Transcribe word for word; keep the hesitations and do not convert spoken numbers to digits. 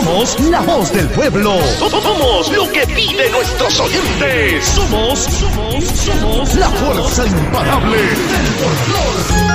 Somos la voz del pueblo. Somos lo que piden nuestros oyentes. Somos, somos, somos la fuerza imparable del folclor.